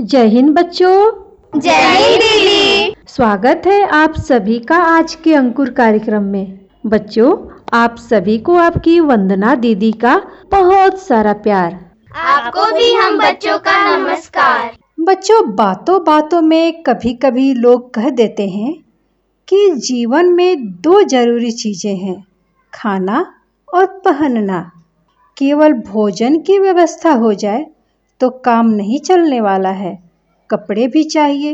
जय हिंद बच्चों। जय हिंद दीदी। स्वागत है आप सभी का आज के अंकुर कार्यक्रम में। बच्चों, आप सभी को आपकी वंदना दीदी का बहुत सारा प्यार। आपको भी हम बच्चों का नमस्कार। बच्चों, बातों बातों में कभी कभी लोग कह देते हैं कि जीवन में दो जरूरी चीजें हैं, खाना और पहनना। केवल भोजन की व्यवस्था हो जाए तो काम नहीं चलने वाला है, कपड़े भी चाहिए।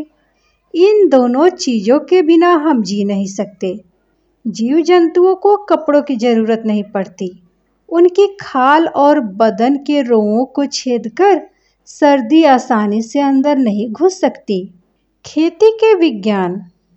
इन दोनों चीज़ों के बिना हम जी नहीं सकते। जीव जंतुओं को कपड़ों की ज़रूरत नहीं पड़ती। उनकी खाल और बदन के रोमों को छेदकर सर्दी आसानी से अंदर नहीं घुस सकती। खेती के विज्ञान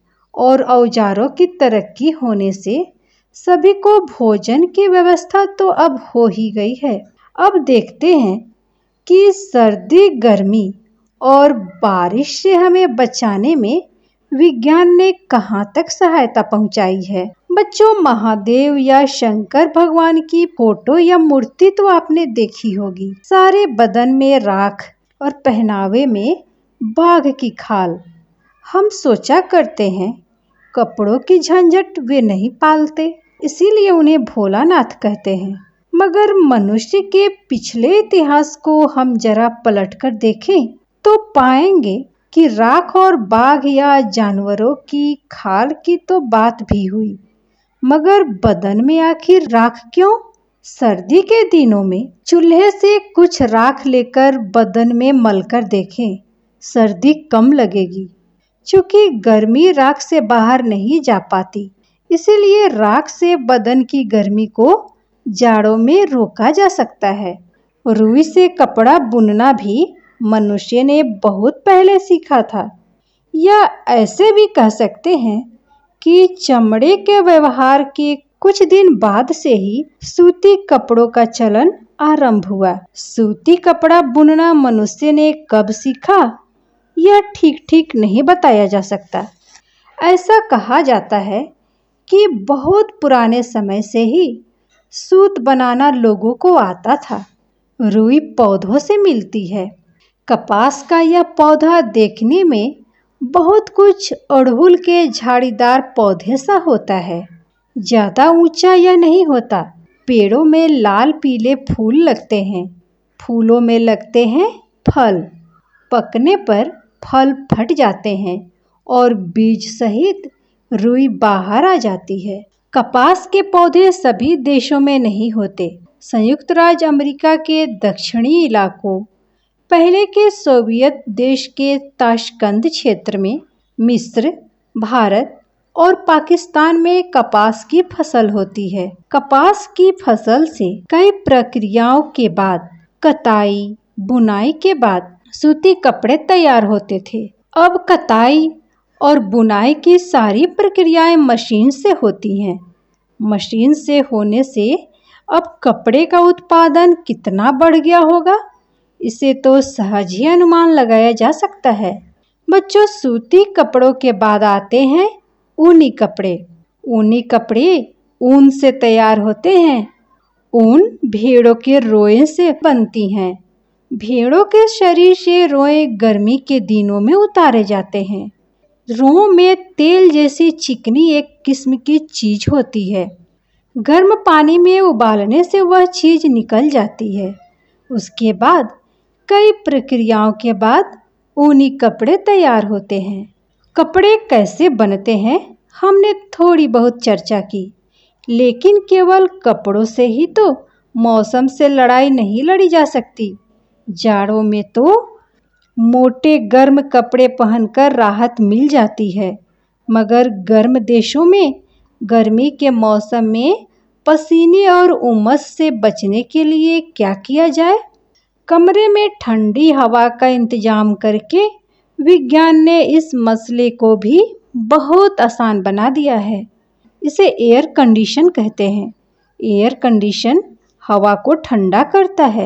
और औजारों की तरक्की होने से सभी को भोजन की व्यवस्था तो अब हो ही गई है। अब देखते हैं कि सर्दी, गर्मी और बारिश से हमें बचाने में विज्ञान ने कहाँ तक सहायता पहुँचाई है। बच्चों, महादेव या शंकर भगवान की फोटो या मूर्ति तो आपने देखी होगी। सारे बदन में राख और पहनावे में बाघ की खाल। हम सोचा करते हैं कपड़ों की झंझट वे नहीं पालते, इसीलिए उन्हें भोलानाथ कहते हैं। मगर मनुष्य के पिछले इतिहास को हम जरा पलटकर देखें तो पाएंगे कि राख और बाघ या जानवरों की खाल की तो बात भी हुई, मगर बदन में आखिर राख क्यों? सर्दी के दिनों में चूल्हे से कुछ राख लेकर बदन में मलकर देखें, सर्दी कम लगेगी। चूंकि गर्मी राख से बाहर नहीं जा पाती, इसीलिए राख से बदन की गर्मी को जाड़ों में रोका जा सकता है। रुई से कपड़ा बुनना भी मनुष्य ने बहुत पहले सीखा था। या ऐसे भी कह सकते हैं कि चमड़े के व्यवहार के कुछ दिन बाद से ही सूती कपड़ों का चलन आरंभ हुआ। सूती कपड़ा बुनना मनुष्य ने कब सीखा, यह ठीक नहीं बताया जा सकता। ऐसा कहा जाता है कि बहुत पुराने समय से ही सूत बनाना लोगों को आता था। रुई पौधों से मिलती है। कपास का यह पौधा देखने में बहुत कुछ अड़हुल के झाड़ीदार पौधे सा होता है। ज्यादा ऊंचा यह नहीं होता। पेड़ों में लाल पीले फूल लगते हैं, फूलों में लगते हैं फल। पकने पर फल फट जाते हैं और बीज सहित रुई बाहर आ जाती है। कपास के पौधे सभी देशों में नहीं होते। संयुक्त राज्य अमेरिका के दक्षिणी इलाकों, पहले के सोवियत देश के ताशकंद क्षेत्र में, मिस्र, भारत और पाकिस्तान में कपास की फसल होती है। कपास की फसल से कई प्रक्रियाओं के बाद, कताई, बुनाई के बाद सूती कपड़े तैयार होते थे। अब कताई और बुनाई की सारी प्रक्रियाएं मशीन से होती हैं। मशीन से होने से अब कपड़े का उत्पादन कितना बढ़ गया होगा, इसे तो सहज ही अनुमान लगाया जा सकता है। बच्चों, सूती कपड़ों के बाद आते हैं ऊनी कपड़े। ऊनी कपड़े ऊन से तैयार होते हैं। ऊन भेड़ों के रोए से बनती हैं। भेड़ों के शरीर से रोए गर्मी के दिनों में उतारे जाते हैं। रों में तेल जैसी चिकनी एक किस्म की चीज होती है। गर्म पानी में उबालने से वह चीज निकल जाती है। उसके बाद कई प्रक्रियाओं के बाद ऊनी कपड़े तैयार होते हैं। कपड़े कैसे बनते हैं हमने थोड़ी बहुत चर्चा की, लेकिन केवल कपड़ों से ही तो मौसम से लड़ाई नहीं लड़ी जा सकती। जाड़ों में तो मोटे गर्म कपड़े पहनकर राहत मिल जाती है, मगर गर्म देशों में गर्मी के मौसम में पसीने और उमस से बचने के लिए क्या किया जाए? कमरे में ठंडी हवा का इंतजाम करके विज्ञान ने इस मसले को भी बहुत आसान बना दिया है। इसे एयर कंडीशन कहते हैं। एयर कंडीशन हवा को ठंडा करता है।